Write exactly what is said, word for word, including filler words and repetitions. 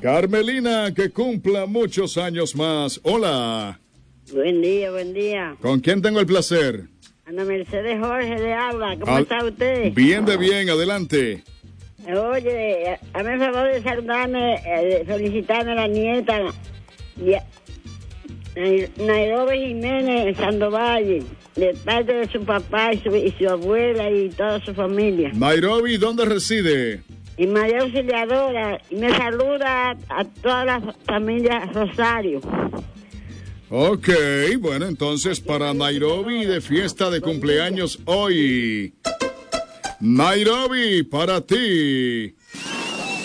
Carmelina, que cumpla muchos años más. Hola. Buen día, buen día. ¿Con quién tengo el placer? Ana Mercedes Jorge de habla. ¿Cómo Al... está usted? Bien de bien, adelante. Oye, hazme el favor de saludarme, eh, de felicitarme a la nieta y a Nairobi Jiménez Sandoval, de parte de su papá y su, y su abuela y toda su familia. Nairobi, ¿dónde reside? Y María Auxiliadora, y me saluda a toda la familia Rosario. Ok, bueno, entonces para Nairobi de fiesta de cumpleaños hoy. Nairobi, para ti.